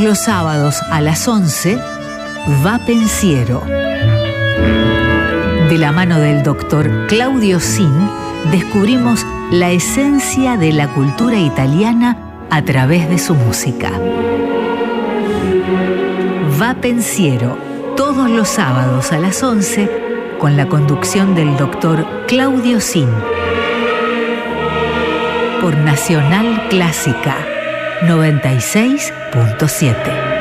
los sábados a las 11, Va Pensiero. De la mano del doctor Claudio Zin, descubrimos la esencia de la cultura italiana a través de su música. Va Pensiero, todos los sábados a las 11, con la conducción del doctor Claudio Zin. Por Nacional Clásica 96.7.